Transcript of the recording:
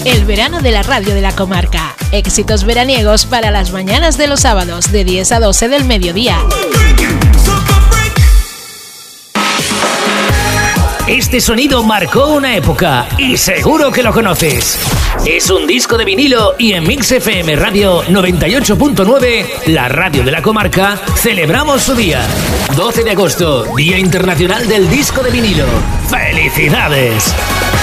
El verano de la radio de la comarca. Éxitos veraniegos para las mañanas de los sábados de 10 a 12 del mediodía. Este sonido marcó una época y seguro que lo conoces. Es un disco de vinilo y en Mix FM Radio 98.9, la radio de la comarca, celebramos su día. 12 de agosto, Día Internacional del Disco de Vinilo. ¡Felicidades!